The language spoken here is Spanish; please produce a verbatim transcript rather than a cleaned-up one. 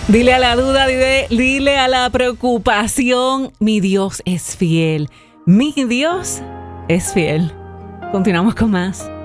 Dile a la duda, dile, dile a la preocupación, mi Dios es fiel. Mi Dios es fiel. Continuamos con más.